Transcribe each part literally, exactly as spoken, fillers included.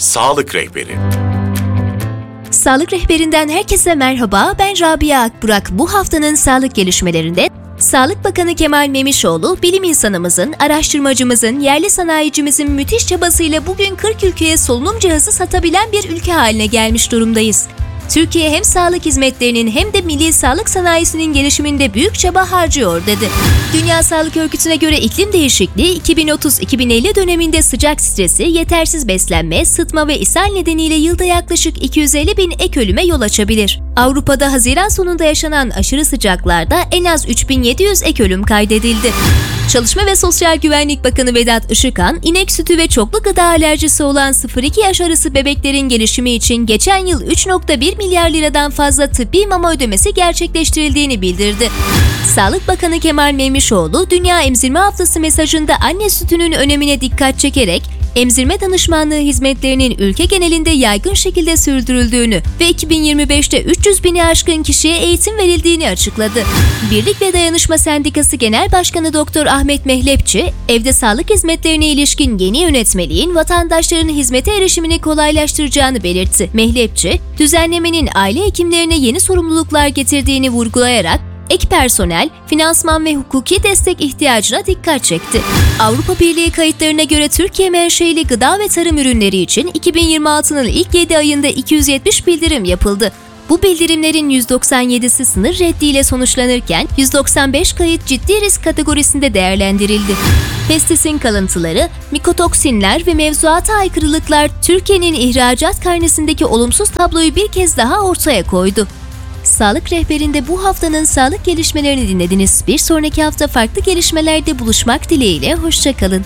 Sağlık Rehberi. Sağlık Rehberinden herkese merhaba, ben Rabia Akburak. Bu haftanın sağlık gelişmelerinde Sağlık Bakanı Kemal Memişoğlu, bilim insanımızın, araştırmacımızın, yerli sanayicimizin müthiş çabasıyla bugün kırk ülkeye solunum cihazı satabilen bir ülke haline gelmiş durumdayız. Türkiye hem sağlık hizmetlerinin hem de milli sağlık sanayisinin gelişiminde büyük çaba harcıyor dedi. Dünya Sağlık Örgütü'ne göre iklim değişikliği iki bin otuz iki bin elli döneminde sıcak stresi, yetersiz beslenme, sıtma ve ishal nedeniyle yılda yaklaşık iki yüz elli bin ek ölüme yol açabilir. Avrupa'da Haziran sonunda yaşanan aşırı sıcaklarda en az üç bin yedi yüz ek ölüm kaydedildi. Çalışma ve Sosyal Güvenlik Bakanı Vedat Işıkhan, inek sütü ve çoklu gıda alerjisi olan sıfır iki yaş arası bebeklerin gelişimi için geçen yıl üç virgül bir milyar liradan fazla tıbbi mama ödemesi gerçekleştirildiğini bildirdi. Sağlık Bakanı Kemal Memişoğlu, Dünya Emzirme Haftası mesajında anne sütünün önemine dikkat çekerek, emzirme danışmanlığı hizmetlerinin ülke genelinde yaygın şekilde sürdürüldüğünü ve iki bin yirmi beşte üç yüz bini aşkın kişiye eğitim verildiğini açıkladı. Birlik ve Dayanışma Sendikası Genel Başkanı Doktor Ahmet Mehlepçi, evde sağlık hizmetlerine ilişkin yeni yönetmeliğin vatandaşların hizmete erişimini kolaylaştıracağını belirtti. Mehlepçi, düzenlemenin aile hekimlerine yeni sorumluluklar getirdiğini vurgulayarak, ek personel, finansman ve hukuki destek ihtiyacına dikkat çekti. Avrupa Birliği kayıtlarına göre Türkiye menşeili gıda ve tarım ürünleri için iki bin yirmi altının ilk yedi ayında iki yüz yetmiş bildirim yapıldı. Bu bildirimlerin yüz doksan yedisi sınır reddiyle sonuçlanırken yüz doksan beş kayıt ciddi risk kategorisinde değerlendirildi. Pestisin kalıntıları, mikotoksinler ve mevzuata aykırılıklar Türkiye'nin ihracat karnesindeki olumsuz tabloyu bir kez daha ortaya koydu. Sağlık Rehberi'nde bu haftanın sağlık gelişmelerini dinlediniz. Bir sonraki hafta farklı gelişmelerde buluşmak dileğiyle, hoşça kalın.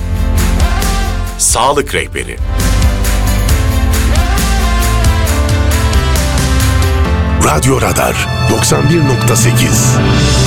Sağlık Rehberi. Radyo Radar doksan bir nokta sekiz